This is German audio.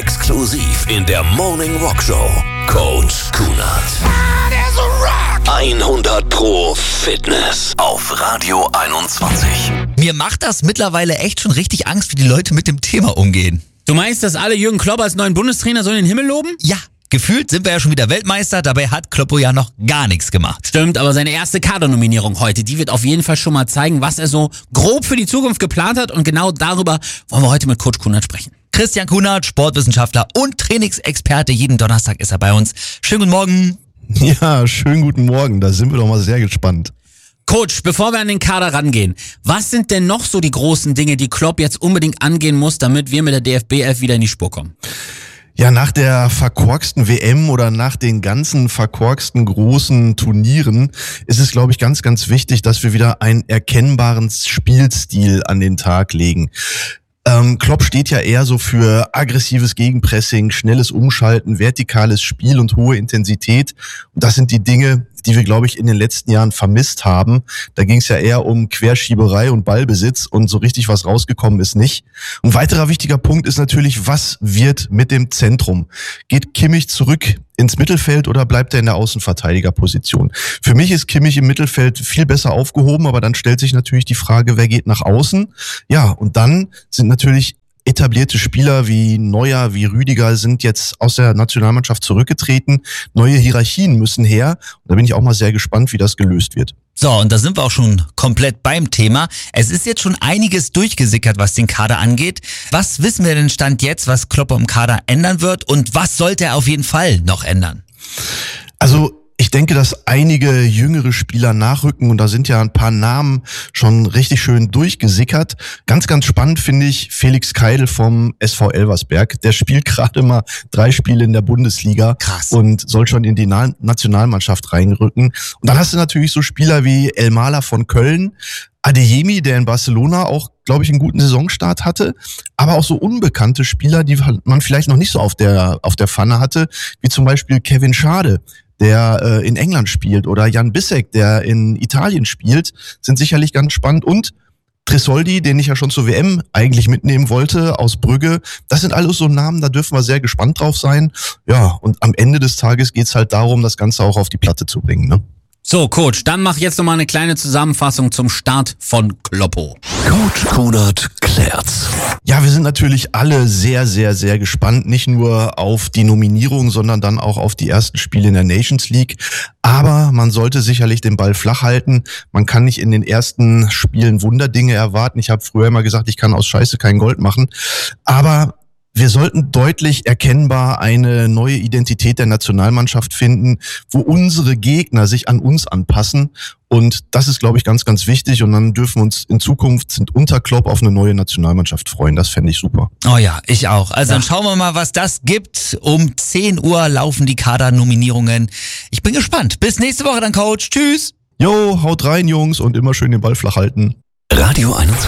Exklusiv in der Morning Rock Show. Coach Kunert. 100% Fitness auf Radio 21. Mir macht das mittlerweile echt schon richtig Angst, wie die Leute mit dem Thema umgehen. Du meinst, dass alle Jürgen Klopp als neuen Bundestrainer so in den Himmel loben? Ja, gefühlt sind wir ja schon wieder Weltmeister, dabei hat Kloppo ja noch gar nichts gemacht. Stimmt, aber seine erste Kadernominierung heute, die wird auf jeden Fall schon mal zeigen, was er so grob für die Zukunft geplant hat, und genau darüber wollen wir heute mit Coach Kunert sprechen. Christian Kunert, Sportwissenschaftler und Trainingsexperte, jeden Donnerstag ist er bei uns. Schönen guten Morgen. Ja, schönen guten Morgen, da sind wir doch mal sehr gespannt. Coach, bevor wir an den Kader rangehen, was sind denn noch so die großen Dinge, die Klopp jetzt unbedingt angehen muss, damit wir mit der DFB 11 wieder in die Spur kommen? Ja, nach der verkorksten WM oder nach den ganzen verkorksten großen Turnieren ist es, glaube ich, ganz, ganz wichtig, dass wir wieder einen erkennbaren Spielstil an den Tag legen. Klopp steht ja eher so für aggressives Gegenpressing, schnelles Umschalten, vertikales Spiel und hohe Intensität. Und das sind die Dinge, die wir, glaube ich, in den letzten Jahren vermisst haben. Da ging es ja eher um Querschieberei und Ballbesitz, und so richtig was rausgekommen ist nicht. Ein weiterer wichtiger Punkt ist natürlich, was wird mit dem Zentrum? Geht Kimmich zurück ins Mittelfeld oder bleibt er in der Außenverteidigerposition? Für mich ist Kimmich im Mittelfeld viel besser aufgehoben, aber dann stellt sich natürlich die Frage, wer geht nach außen? Ja, und dann sind natürlich etablierte Spieler wie Neuer, wie Rüdiger sind jetzt aus der Nationalmannschaft zurückgetreten. Neue Hierarchien müssen her. Und da bin ich auch mal sehr gespannt, wie das gelöst wird. So, und da sind wir auch schon komplett beim Thema. Es ist jetzt schon einiges durchgesickert, was den Kader angeht. Was wissen wir denn Stand jetzt, was Klopp im Kader ändern wird, und was sollte er auf jeden Fall noch ändern? Also ich denke, dass einige jüngere Spieler nachrücken, und da sind ja ein paar Namen schon richtig schön durchgesickert. Ganz, ganz spannend finde ich Felix Keidl vom SV Elversberg. Der spielt gerade mal 3 Spiele in der Bundesliga. Krass. Und soll schon in die Nationalmannschaft reinrücken. Und dann hast du natürlich so Spieler wie El Mala von Köln, Adeyemi, der in Barcelona auch, glaube ich, einen guten Saisonstart hatte, aber auch so unbekannte Spieler, die man vielleicht noch nicht so auf der Pfanne hatte, wie zum Beispiel Kevin Schade, der in England spielt, oder Jan Bissek, der in Italien spielt, sind sicherlich ganz spannend. Und Tresoldi, den ich ja schon zur WM eigentlich mitnehmen wollte, aus Brügge. Das sind alles so Namen, da dürfen wir sehr gespannt drauf sein. Ja, und am Ende des Tages geht's halt darum, das Ganze auch auf die Platte zu bringen, ne? So, Coach, dann mach jetzt nochmal eine kleine Zusammenfassung zum Start von Kloppo. Coach Kunert klärt's. Ja, wir sind natürlich alle sehr, sehr, sehr gespannt, nicht nur auf die Nominierung, sondern dann auch auf die ersten Spiele in der Nations League. Aber man sollte sicherlich den Ball flach halten. Man kann nicht in den ersten Spielen Wunderdinge erwarten. Ich habe früher immer gesagt, ich kann aus Scheiße kein Gold machen. Aber wir sollten deutlich erkennbar eine neue Identität der Nationalmannschaft finden, wo unsere Gegner sich an uns anpassen. Und das ist, glaube ich, ganz, ganz wichtig. Und dann dürfen wir uns in Zukunft unter Klopp auf eine neue Nationalmannschaft freuen. Das fände ich super. Oh ja, ich auch. Also dann schauen wir mal, was das gibt. Um 10 Uhr laufen die Kadernominierungen. Ich bin gespannt. Bis nächste Woche dann, Coach. Tschüss. Jo, haut rein, Jungs, und immer schön den Ball flach halten. Radio 21.